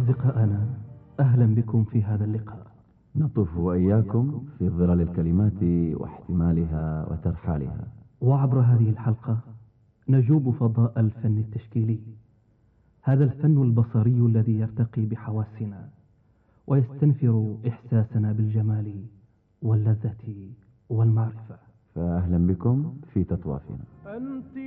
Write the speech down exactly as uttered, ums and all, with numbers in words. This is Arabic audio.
أصدقائنا، أهلا بكم في هذا اللقاء. نطوف وإياكم في ظلال الكلمات واحتمالها وترحالها، وعبر هذه الحلقة نجوب فضاء الفن التشكيلي، هذا الفن البصري الذي يرتقي بحواسنا ويستنفر إحساسنا بالجمال واللذة والمعرفة. فأهلا بكم في تطوافنا.